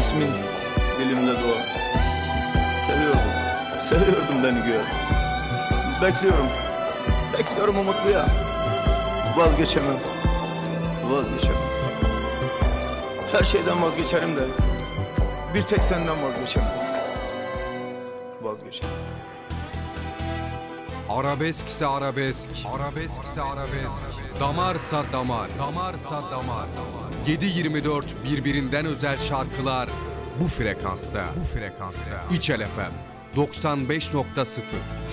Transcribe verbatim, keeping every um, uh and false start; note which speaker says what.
Speaker 1: ismin dilimde doğar. Seviyordum, seviyordum beni gör. Bekliyorum, bekliyorum umutluya. Vazgeçemem, vazgeçemem. Her şeyden vazgeçerim de bir tek senden vazgeçemem. Vazgeçemem.
Speaker 2: Arabeskse arabesk, arabeskse arabesk, damarsa damar, damarsa damar. yedi yirmi dört birbirinden özel şarkılar bu frekansta, bu frekansta. İçel F M doksan beş nokta sıfır.